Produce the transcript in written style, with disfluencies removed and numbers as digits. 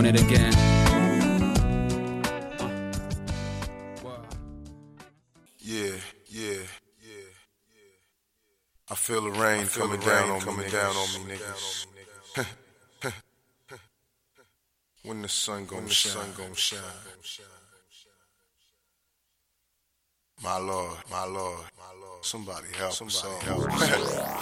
doing it again. Yeah. I feel the rain coming down on me, niggas. When the sun gon' shine. My Lord, somebody help.